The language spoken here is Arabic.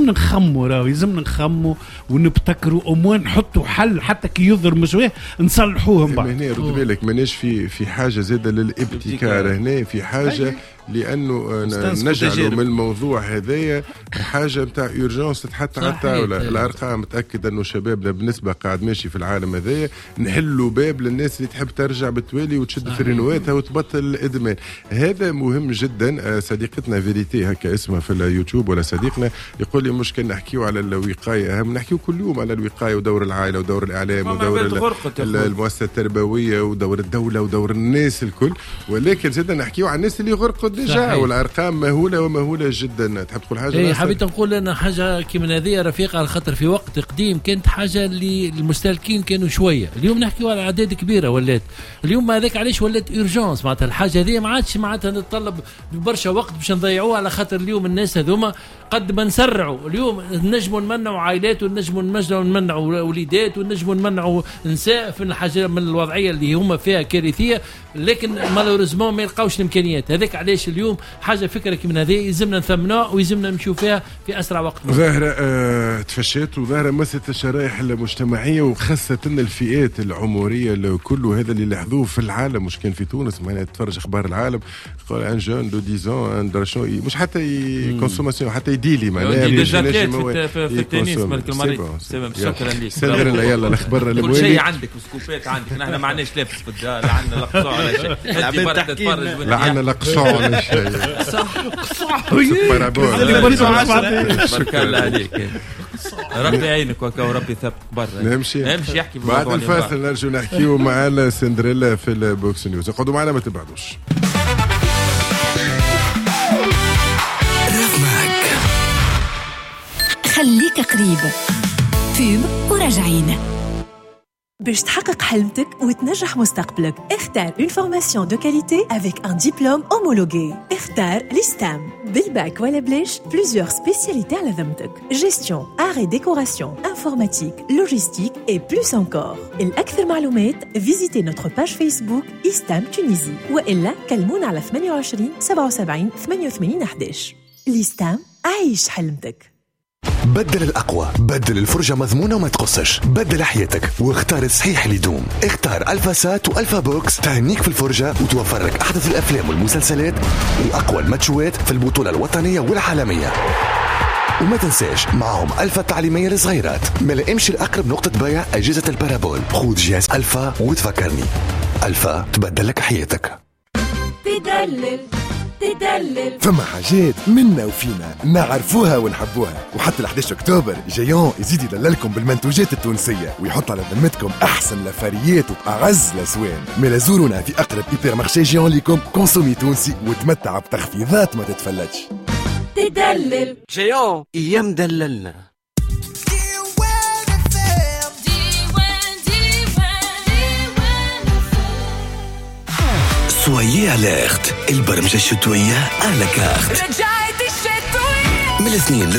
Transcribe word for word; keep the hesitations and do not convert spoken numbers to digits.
يلزمنا نخمو راهو يلزمنا نخمو ونبتكروا أموان نحطوا حل حتى كي يظهر مشويه نصلحوهم بعد. هنا رد بالك ماناش في في حاجة زادة للابتكار هنا في حاجة لأنه نجعلوا من الموضوع هذايا حاجة متاع يورجونس تتحط على الطاولة. الأرقام متأكد أنه شبابنا بالنسبة قاعد ماشي في العالم هذايا نحلوا باب للناس اللي تحب ترجع بالتوالي وتشد في رينواتها وتبطل الإدمان. هذا مهم جدا. صديقتنا فيريتي هكا اسمها في اليوتيوب ولا صديقنا يقول لي مش كان نحكيو على الوقاية أهم نحكيو كل يوم على الوقاية ودور العائلة ودور الإعلام ودور المؤسسة التربوية ودور الدولة ودور الناس الكل ولكن زادة نحكيو على الناس اللي غرقوا ديجا والارقام مهوله ومهوله جدا. تحب تقول حاجه؟ اي حبيت نقول انا حاجه كيما هذه رفيقه على خاطر في وقت قديم كانت حاجه اللي المستهلكين كانوا شويه. اليوم نحكيو على اعداد كبيره ولات اليوم هذاك علاش ولات اورجونس معناتها الحاجه هذه ما عادش معناتها نتطلب برشا وقت باش نضيعوها على خاطر اليوم الناس هذوما قد ما نسرعوا اليوم نجموا نمنعوا عائلات ونجموا نمنعوا وليدات ونجموا نمنعوا نساء في الحاجه من الوضعيه اللي هما فيها كارثيه لكن مالوريزمون ما يلقاوش الامكانيات. هذاك علاش اليوم حاجه فكره كيما هذه يلزمنا نثمنوها ويلزمنا نمشيو فيها في اسرع وقت. ظاهره آه تفشيت وظاهره مست الشرائح المجتمعيه وخاصه الفئات العمريه الكل هذا اللي لاحظوه في العالم مش كان في تونس معنا تفرج اخبار العالم قال ان جون دو ديزون ان درشو مش حتى كونسوماسيون حتى يديلي معناها في, في التنس ملك المريض. شكرا لك سندرنا يلا الاخبار الموالي كل شيء عندك وسكوبات عندك نحن ما عندناش لابس في الدار عندنا لقصه على شيء انت برك تتفرج لعنا لقصه على شيء صح بارك الله عليك ربي يعينك وربي يثبت برا. نمشي نمشي يحكي بعد الفاصل نرجو نحكيو مع سندريلا في البوكس نيوز. اقعدوا معنا ما تبعدوش. خليك قريب فيب وراجعين باش تحقق حلمتك وتنجح مستقبلك. اختار une formation de qualité avec un diplôme homologué. اختار l'ISTAM بالباك ولا بلاش plusieurs spécialités على ذمتك gestion, art et décoration, informatique, logistique et plus encore. الأكثر معلومات visitez notre page Facebook ISTAM Tunisie وإلا كلمونا على ثمانية وعشرين سبعة وسبعين ثمانية وثمانين أحد عشر. الإستام عيش حلمتك. بدل الأقوى، بدل الفرجة مضمونة وما تقصش، بدل حياتك واختار الصحيح اللي يدوم. اختار ألفا سات وألفا بوكس تهنيك في الفرجة وتوفر لك أحدث الأفلام والمسلسلات وأقوى الماتشوات في البطولة الوطنية والعالمية. وما تنساش معهم ألفا التعليمية للصغيرات. ملا امشي لأقرب نقطة بيع أجهزة البارابول خذ جهاز ألفا وتفكرني. ألفا تبدل لك حياتك. تدلل تدلل فما حاجات منا وفينا نعرفوها ونحبوها. وحتى الأحد عشر أكتوبر جيون يزيد يدللكم بالمنتوجات التونسية ويحط على ذمتكم أحسن لافاريات وأعز الأسوان. ملا زورونا في أقرب إيبر مارشي جيون ليكم كونسومي تونسي وتمتع بتخفيضات ما تتفلتش. تدلل جيون أيام دللنا. سويي أليرت البرمجة الشتوية على كارت رجعت الشتوية من الاثنين